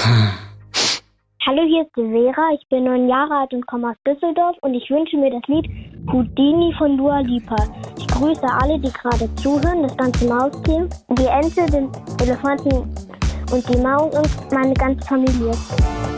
Hallo, hier ist die Vera. Ich bin 9 Jahre alt und komme aus Düsseldorf und ich wünsche mir das Lied Houdini von Dua Lipa. Ich grüße alle, die gerade zuhören, das ganze Mausteam, die Ente, den Elefanten und die Maus und meine ganze Familie.